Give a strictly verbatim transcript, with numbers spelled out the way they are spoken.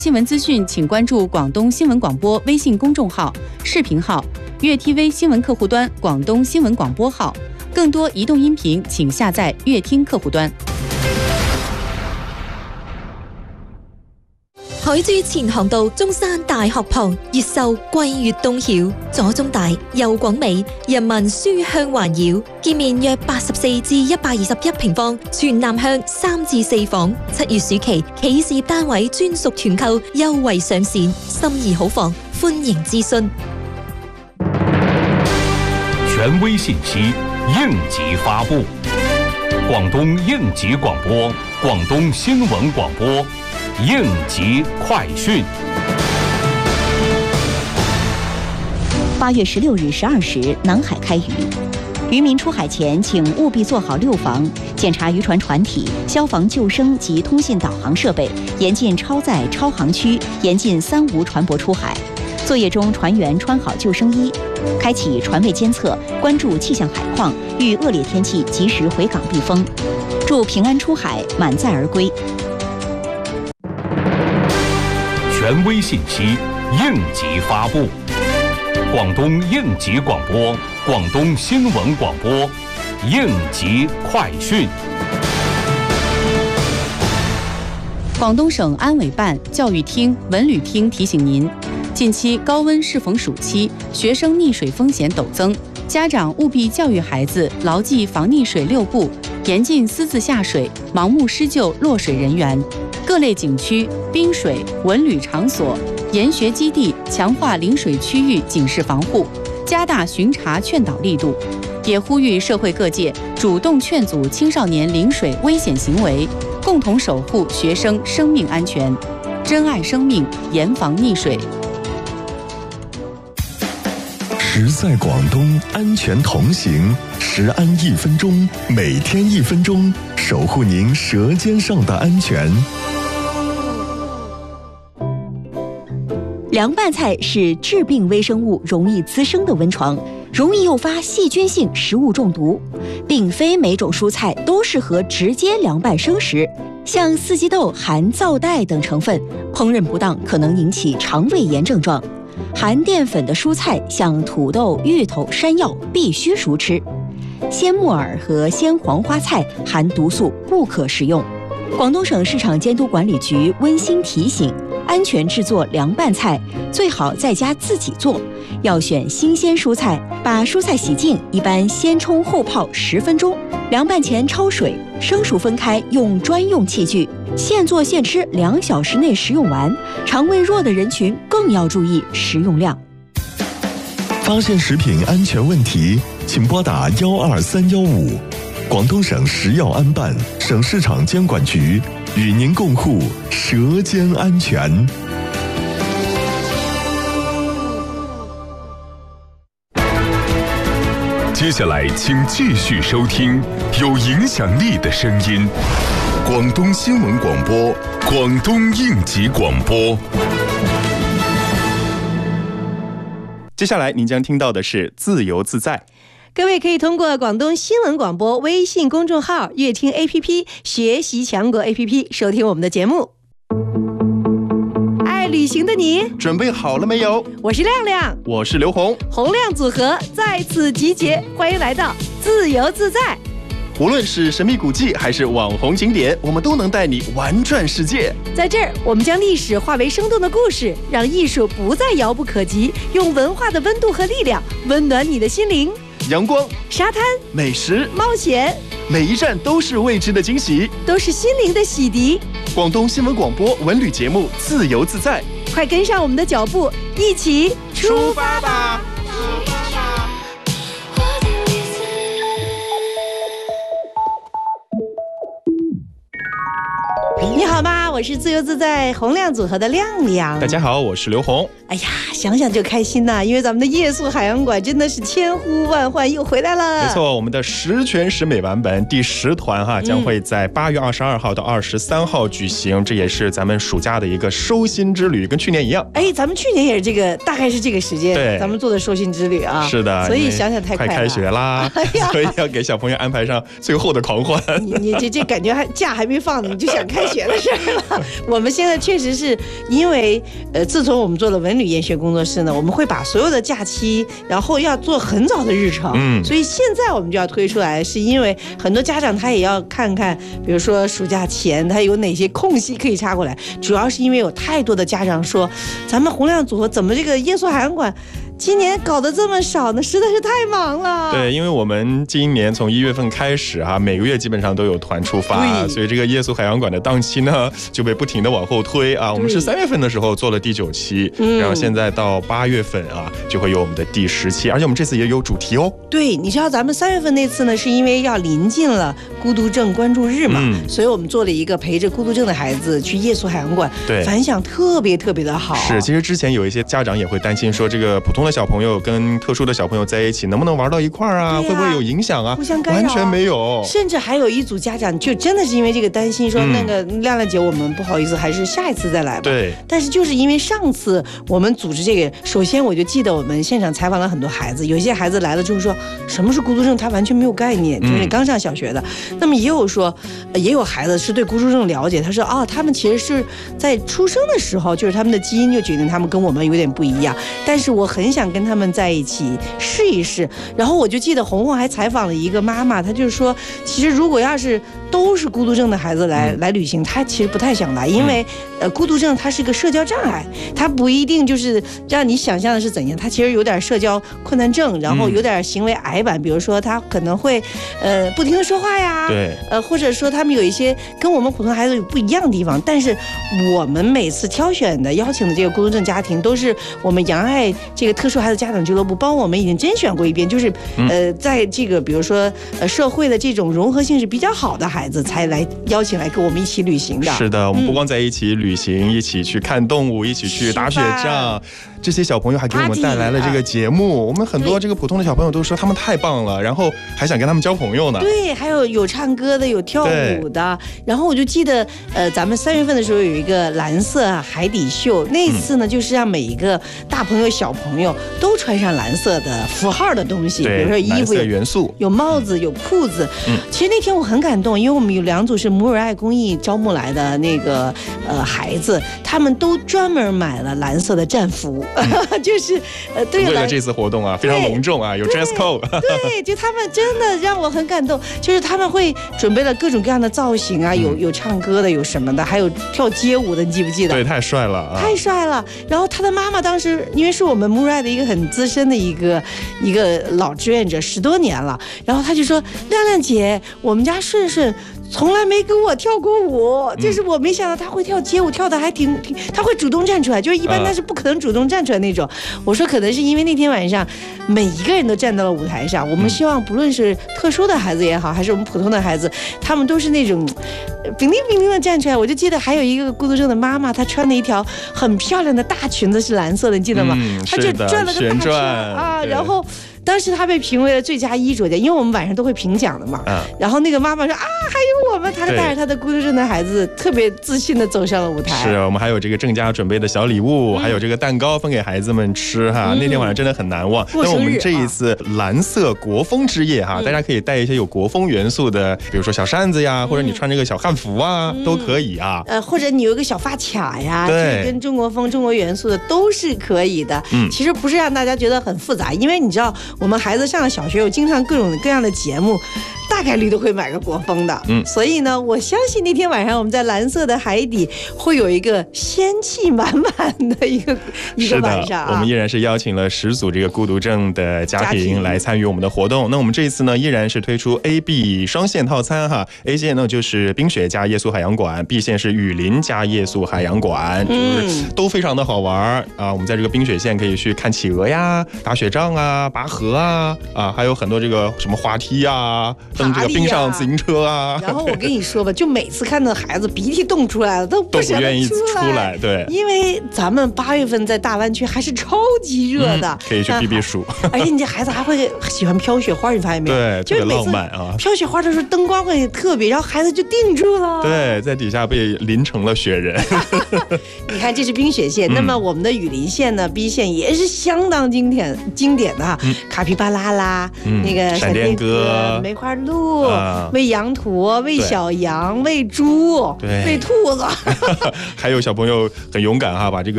新闻资讯，请关注广东新闻广播微信公众号、视频号、粤 T V 新闻客户端、广东新闻广播号。更多移动音频，请下载粤听客户端。 海珠前航道中山大學旁，越秀貴越東曉，左中大右廣美，人民書香環繞。建面約八十四至一百二十一平方，全南向三至四房。七月暑期企事業單位專屬團購優惠上線，心儀好房歡迎諮詢。 權威信息，應急發布。廣東應急廣播，廣東新聞廣播。應急快訊。 八月十六日十二时，南海开渔，渔民出海前请务必做好六防：检查渔船船体、消防救生及通信导航设备，严禁超载、超航区，严禁三无船舶出海。作业中，船员穿好救生衣，开启船位监测，关注气象海况，遇恶劣天气及时回港避风，祝平安出海，满载而归。 權威信息，應急發布。廣東應急廣播，廣東新聞廣播，應急快訊。 廣東省安委辦、教育廳、文旅廳提醒您，近期高溫適逢暑期，學生溺水風險陡增，家長務必教育孩子牢記防溺水六步，嚴禁私自下水，盲目施救落水人員。各類景區、冰水、文旅場所、研學基地強化臨水區域警示防護，加大巡查勸導力度，也呼籲社會各界主動勸阻青少年臨水危險行為，共同守護學生生命安全，珍愛生命，嚴防溺水。 食在廣東，安全同行，食安一分鐘，每天一分鐘，守護您舌尖上的安全。 凉拌菜是致病微生物容易滋生的温床，容易诱发细菌性食物中毒。并非每种蔬菜都适合直接凉拌生食，像四季豆含皂带等成分，烹饪不当可能引起肠胃炎症状。含淀粉的蔬菜，像土豆、芋头、山药，必须熟吃。鲜木耳和鲜黄花菜含毒素，不可食用。广东省市场监督管理局温馨提醒：安全制作凉拌菜，最好在家自己做，要选新鲜蔬菜，把蔬菜洗净，一般先冲后泡十分钟，凉拌前焯水，生熟分开，用专用器具，现做现吃，两小时内食用完。肠胃弱的人群更要注意食用量。 发现食品安全问题，请拨打幺二三幺五。广东省食药安办、省市场监管局与您共护舌尖安全。 接下来，请继续收听有影响力的声音——广东新闻广播、广东应急广播。 接下来您将听到的是自由自在。 各位可以通过广东新闻广播微信公众号、乐听 A P P、学习强国 A P P 收听我们的节目。爱旅行的你准备好了没有？ 我是亮亮， 我是刘红， 洪亮组合在此集结，欢迎来到自由自在。 无论是神秘古迹还是网红景点，我们都能带你玩转世界。 在这儿，我们将历史化为生动的故事，让艺术不再遥不可及，用文化的温度和力量温暖你的心灵。 阳光、 沙滩、 美食、 冒险， 每一站都是未知的惊喜， 都是心灵的洗涤。 广东新闻广播文旅节目《自由自在》， 快跟上我们的脚步，一起出发吧！你好吗？我是自由自在洪亮组合的亮亮。 大家好，我是刘红。 哎呀，想想就开心呐，因为咱们的夜宿海洋馆真的是千呼万唤又回来了。 没错，我们的十全十美版本第十团哈，将会在八月二十二号到二十三号举行、嗯，这也是咱们暑假的一个收心之旅，跟去年一样。 哎，咱们去年也是这个，大概是这个时间， 对， 咱们做的收心之旅啊。 是的， 所以想想太快了， 快开学啦，哎、所以要给小朋友安排上最后的狂欢。 你你这这感觉还假还没放呢，你就想开学的事儿了。 我们现在确实是因为呃，自从我们做了文旅研学工作室呢，我们会把所有的假期，然后要做很早的日程，嗯，所以现在我们就要推出来，是因为很多家长他也要看看，比如说暑假前他有哪些空隙可以插过来，主要是因为有太多的家长说，咱们洪亮组合怎么这个耶稣海洋馆今年搞得这么少呢，实在是太忙了。 对，因为我们今年从一月份开始啊，每个月基本上都有团出发，所以这个耶稣海洋馆的档期呢就被不停的往后推啊。我们是三月份的时候做了第九期，嗯、然后现在到八月份啊就会有我们的第十期，而且我们这次也有主题哦。 对，你知道咱们三月份那次呢，是因为要临近了孤独症关注日嘛，嗯、所以我们做了一个陪着孤独症的孩子去耶稣海洋馆，对，反响特别特别的好。 是，其实之前有一些家长也会担心说，这个普通的小朋友跟特殊的小朋友在一起能不能玩到一块儿啊？会不会有影响啊？ 互相干扰？ 完全没有。 甚至还有一组家长就真的是因为这个担心说，嗯、那个亮亮姐，我们不好意思，还是下一次再来吧。 对。 但是就是因为上次我们组织这个，首先我就记得我们现场采访了很多孩子，有些孩子来了之后说什么是孤独症，他完全没有概念，就是刚上小学的。嗯、那么也有说，也有孩子是对孤独症了解，他说哦，他们其实是在出生的时候，就是他们的基因就决定他们跟我们有点不一样。但是我很想跟他们在一起试一试。然后我就记得红红还采访了一个妈妈，她就是说，其实如果要是都是孤独症的孩子来、嗯、来旅行，她其实不太想来，因为、嗯、呃，孤独症它是个社交障碍，它不一定就是让你想象的是怎样，它其实有点社交困难症，然后有点行为矮板，比如说他可能会呃不停的说话呀， 对， 呃或者说他们有一些跟我们普通孩子有不一样的地方，但是我们每次挑选的邀请的这个孤独症家庭，都是我们洋爱这个特殊孩子家长俱乐部帮我们已经甄选过一遍，就是呃在这个比如说呃社会的这种融合性是比较好的孩子才来邀请来跟我们一起旅行的。 是的，我们不光在一起旅行、嗯、一起去看动物，一起去打雪仗，这些小朋友还给我们带来了这个节目，我们很多这个普通的小朋友都说他们太棒了，然后还想跟他们交朋友呢。 对，还有有唱歌的，有跳舞的。然后我就记得呃咱们三月份的时候有一个蓝色海底秀，那次呢、嗯、就是让每一个大朋友小朋友都穿上蓝色的符号的东西，比如说衣服有元素， 有帽子，有裤子。嗯，其实那天我很感动，因为我们有两组是母乳爱公益招募来的那个呃孩子，他们都专门买了蓝色的战服，嗯、就是呃对为了这次活动啊，非常隆重啊，有 dress code。 对，就他们真的让我很感动，就是他们会准备了各种各样的造型啊，有有唱歌的，有什么的，还有跳街舞的，你记不记得？ 对，太帅了、啊， 太帅了。然后他的妈妈当时因为是我们母乳爱的一个很资深的一个一个老志愿者，十多年了，然后他就说：“亮亮姐，我们家顺顺从来没跟我跳过舞，嗯、就是我没想到他会跳街舞，跳的还挺挺，他会主动站出来，就是一般他是不可能主动站出来那种。嗯、我说可能是因为那天晚上每一个人都站到了舞台上，我们希望不论是特殊的孩子也好，还是我们普通的孩子，他们都是那种冰灵冰灵的站出来。我就记得还有一个孤独症的妈妈，她穿了一条很漂亮的大裙子，是蓝色的，你记得吗？ 嗯、 她就转了个大圈啊，然后。当时他被评为了最佳衣着家，因为我们晚上都会评奖的嘛。嗯、然后那个妈妈说啊，还有我们，她带着她的孤独症的孩子，特别自信的走上了舞台。 是我们还有这个郑家准备的小礼物，嗯、还有这个蛋糕分给孩子们吃哈。嗯、那天晚上真的很难忘。那我们这一次蓝色国风之夜哈，嗯、大家可以带一些有国风元素的，比如说小扇子呀，嗯、或者你穿这个小汉服啊，嗯、都可以啊。 呃，或者你有个小发卡呀，对，跟中国风、中国元素的都是可以的。嗯，其实不是让大家觉得很复杂，因为你知道。我们孩子上了小学，有经常各种各样的节目，大概率都会买个国风的。嗯，所以呢，我相信那天晚上我们在蓝色的海底会有一个仙气满满的一个一个晚上、啊。 我们依然是邀请了十组这个孤独症的家庭来参与我们的活动。那我们这一次呢，依然是推出 A、B 双线套餐哈。A 线呢就是冰雪加夜宿海洋馆 ，B 线是雨林加夜宿海洋馆，就是都非常的好玩啊。我们在这个冰雪线可以去看企鹅呀、打雪仗啊、拔河啊啊，还有很多这个什么滑梯啊。蹬这个冰上自行车啊， 然后我跟你说吧，就每次看到孩子鼻涕冻出来了，都不都不愿意出来，对， 因为咱们八月份在大湾区还是超级热的，嗯、 可以去避避暑。 而且你这孩子还会喜欢飘雪花，你发现没有？ 对， 就是浪漫啊！ 飘雪花的时候灯光会特别，然后孩子就定住了， 对，在底下被淋成了雪人。 你看，这是冰雪线，嗯、那么我们的雨林线呢 ，B 线也是相当经典经典的哈，嗯、卡皮巴拉啦，嗯、那个闪电哥、 梅花鹿。 鹿、 啊、 喂羊驼、喂小羊、喂猪、 对喂兔子。 还有小朋友很勇敢哈，把这个